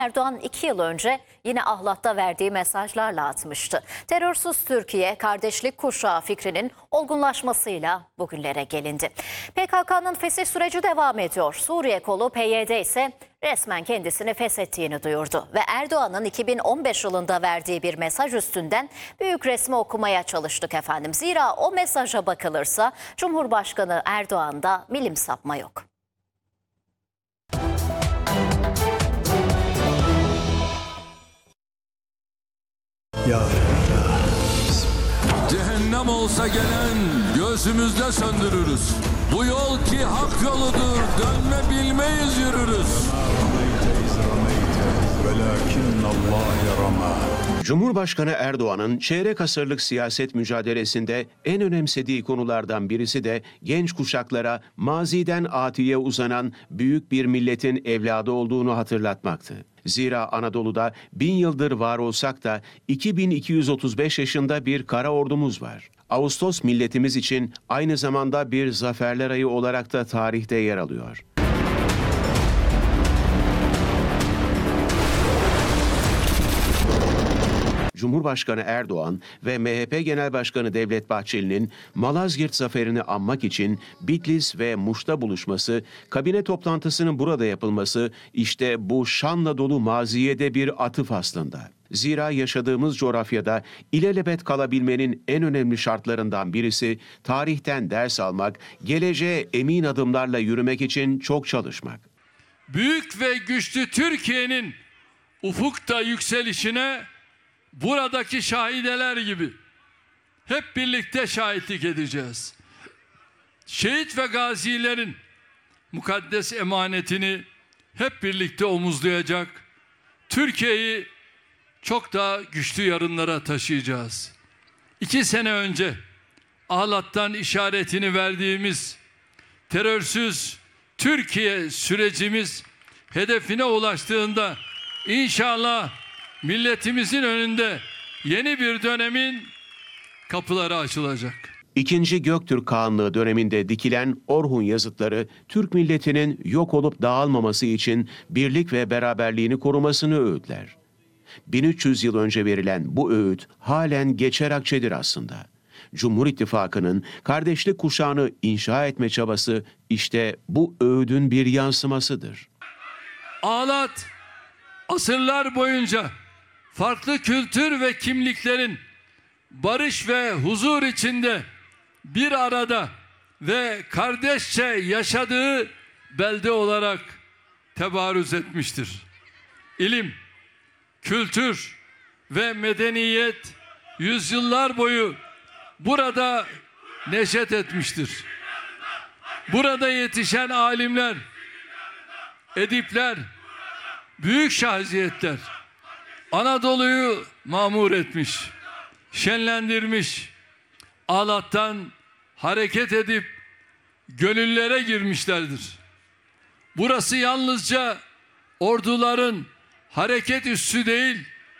Erdoğan 2 yıl önce yine Ahlat'ta verdiği mesajlarla atmıştı. Terörsüz Türkiye, kardeşlik kuşağı fikrinin olgunlaşmasıyla bugünlere gelindi. PKK'nın fesih süreci devam ediyor. Suriye kolu PYD ise resmen kendisini feshettiğini duyurdu. Ve Erdoğan'ın 2015 yılında verdiği bir mesaj üstünden büyük resmi okumaya çalıştık efendim. Zira o mesaja bakılırsa Cumhurbaşkanı Erdoğan'da milim sapma yok. Ya Cehennem olsa gelen gözümüzde söndürürüz. Bu yol ki hak yoludur, dönme bilmeyiz yürürüz. Cumhurbaşkanı Erdoğan'ın çeyrek asırlık siyaset mücadelesinde en önemsediği konulardan birisi de genç kuşaklara maziden atiye uzanan büyük bir milletin evladı olduğunu hatırlatmaktı. Zira Anadolu'da 1000 yıldır var olsak da 2235 yaşında bir kara ordumuz var. Ağustos milletimiz için aynı zamanda bir zaferler ayı olarak da tarihte yer alıyor. Cumhurbaşkanı Erdoğan ve MHP Genel Başkanı Devlet Bahçeli'nin Malazgirt zaferini anmak için Bitlis ve Muş'ta buluşması, kabine toplantısının burada yapılması işte bu şanla dolu maziye de bir atıf aslında. Zira yaşadığımız coğrafyada ilelebet kalabilmenin en önemli şartlarından birisi tarihten ders almak, geleceğe emin adımlarla yürümek için çok çalışmak. Büyük ve güçlü Türkiye'nin ufukta yükselişine buradaki şahideler gibi hep birlikte şahitlik edeceğiz. Şehit ve gazilerin mukaddes emanetini hep birlikte omuzlayacak, Türkiye'yi çok daha güçlü yarınlara taşıyacağız. 2 sene önce Ahlat'tan işaretini verdiğimiz terörsüz Türkiye sürecimiz hedefine ulaştığında inşallah milletimizin önünde yeni bir dönemin kapıları açılacak. İkinci Göktürk Kağanlığı döneminde dikilen Orhun yazıtları, Türk milletinin yok olup dağılmaması için birlik ve beraberliğini korumasını öğütler. 1300 yıl önce verilen bu öğüt halen geçer akçedir aslında. Cumhur İttifakı'nın kardeşlik kuşağını inşa etme çabası işte bu öğüdün bir yansımasıdır. Ahlat, asırlar boyunca farklı kültür ve kimliklerin barış ve huzur içinde bir arada ve kardeşçe yaşadığı belde olarak tebarüz etmiştir. İlim, kültür ve medeniyet yüzyıllar boyu burada neşet etmiştir. Burada yetişen alimler, edipler, büyük şahsiyetler Anadolu'yu mamur etmiş, şenlendirmiş, Ahlat'tan hareket edip gönüllere girmişlerdir. Burası yalnızca orduların hareket üssü değil,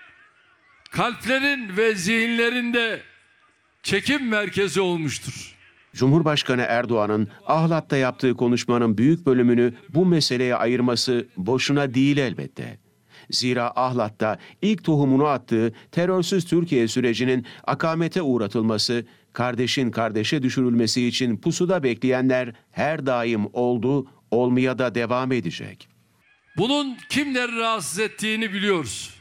kalplerin ve zihinlerinde çekim merkezi olmuştur. Cumhurbaşkanı Erdoğan'ın Ahlat'ta yaptığı konuşmanın büyük bölümünü bu meseleye ayırması boşuna değil elbette. Zira Ahlat'ta ilk tohumunu attığı terörsüz Türkiye sürecinin akamete uğratılması, kardeşin kardeşe düşürülmesi için pusuda bekleyenler her daim oldu, olmaya da devam edecek. Bunun kimleri rahatsız ettiğini biliyoruz.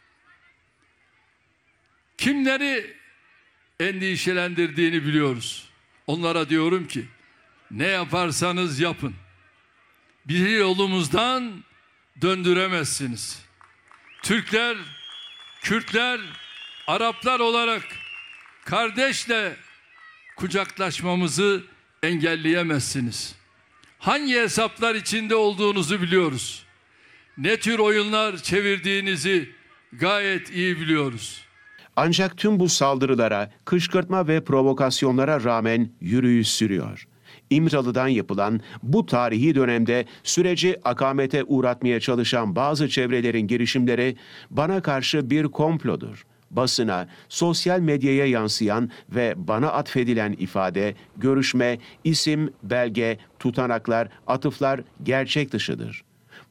Kimleri endişelendirdiğini biliyoruz. Onlara diyorum ki, ne yaparsanız yapın, bizi yolumuzdan döndüremezsiniz. Türkler, Kürtler, Araplar olarak kardeşle kucaklaşmamızı engelleyemezsiniz. Hangi hesaplar içinde olduğunuzu biliyoruz. Ne tür oyunlar çevirdiğinizi gayet iyi biliyoruz. Ancak tüm bu saldırılara, kışkırtma ve provokasyonlara rağmen yürüyüş sürüyor. İmralı'dan yapılan bu tarihi dönemde süreci akamete uğratmaya çalışan bazı çevrelerin girişimleri bana karşı bir komplodur. Basına, sosyal medyaya yansıyan ve bana atfedilen ifade, görüşme, isim, belge, tutanaklar, atıflar gerçek dışıdır.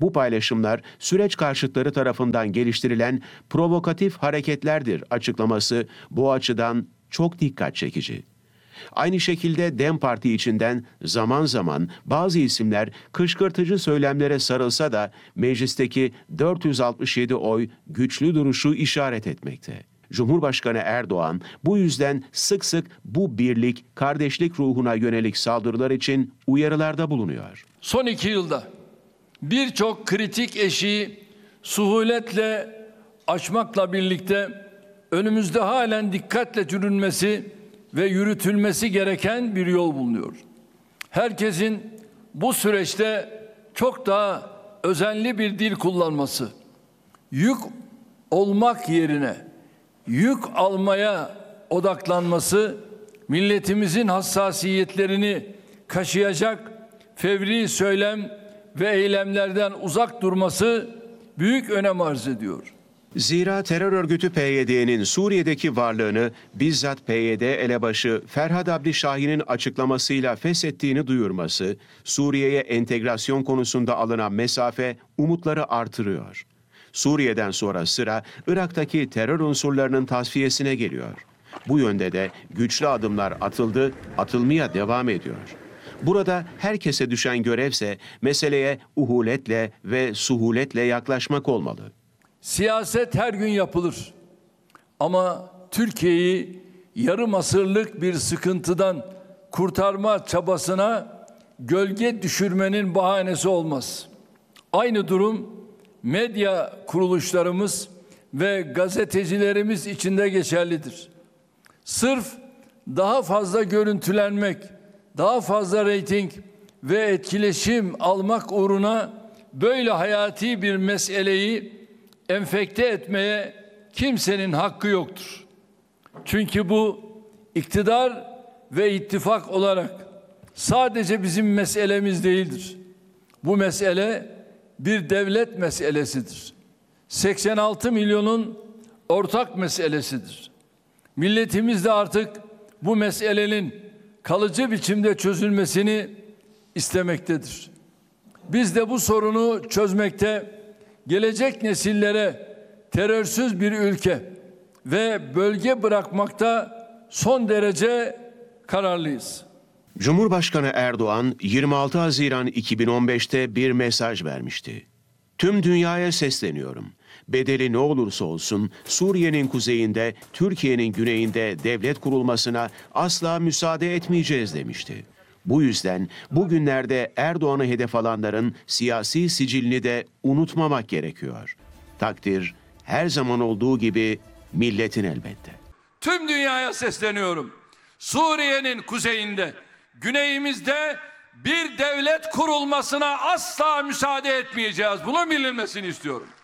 Bu paylaşımlar süreç karşıtları tarafından geliştirilen provokatif hareketlerdir açıklaması bu açıdan çok dikkat çekici. Aynı şekilde DEM Parti içinden zaman zaman bazı isimler kışkırtıcı söylemlere sarılsa da meclisteki 467 oy güçlü duruşu işaret etmekte. Cumhurbaşkanı Erdoğan bu yüzden sık sık bu birlik, kardeşlik ruhuna yönelik saldırılar için uyarılarda bulunuyor. Son 2 yılda birçok kritik eşiği suhuletle aşmakla birlikte önümüzde halen dikkatle yürünmesi ve yürütülmesi gereken bir yol bulunuyor. Herkesin bu süreçte çok daha özenli bir dil kullanması, yük olmak yerine yük almaya odaklanması, milletimizin hassasiyetlerini kaşıyacak fevri söylem ve eylemlerden uzak durması büyük önem arz ediyor. Zira terör örgütü PYD'nin Suriye'deki varlığını bizzat PYD elebaşı Ferhat Abdi Şahin'in açıklamasıyla feshettiğini duyurması, Suriye'ye entegrasyon konusunda alınan mesafe umutları artırıyor. Suriye'den sonra sıra Irak'taki terör unsurlarının tasfiyesine geliyor. Bu yönde de güçlü adımlar atıldı, atılmaya devam ediyor. Burada herkese düşen görevse meseleye uhuletle ve suhuletle yaklaşmak olmalı. Siyaset her gün yapılır. Ama Türkiye'yi yarım asırlık bir sıkıntıdan kurtarma çabasına gölge düşürmenin bahanesi olmaz. Aynı durum medya kuruluşlarımız ve gazetecilerimiz için de geçerlidir. Sırf daha fazla görüntülenmek, daha fazla reyting ve etkileşim almak uğruna böyle hayati bir meseleyi enfekte etmeye kimsenin hakkı yoktur. Çünkü bu iktidar ve ittifak olarak sadece bizim meselemiz değildir. Bu mesele bir devlet meselesidir. 86 milyonun ortak meselesidir. Milletimiz de artık bu meselenin kalıcı biçimde çözülmesini istemektedir. Biz de bu sorunu çözmekte, gelecek nesillere terörsüz bir ülke ve bölge bırakmakta son derece kararlıyız. Cumhurbaşkanı Erdoğan 26 Haziran 2015'te bir mesaj vermişti. Tüm dünyaya sesleniyorum. Bedeli ne olursa olsun Suriye'nin kuzeyinde, Türkiye'nin güneyinde devlet kurulmasına asla müsaade etmeyeceğiz demişti. Bu yüzden bugünlerde Erdoğan'ı hedef alanların siyasi sicilini de unutmamak gerekiyor. Takdir her zaman olduğu gibi milletin elbette. Tüm dünyaya sesleniyorum. Suriye'nin kuzeyinde, güneyimizde bir devlet kurulmasına asla müsaade etmeyeceğiz. Bunun bilinmesini istiyorum.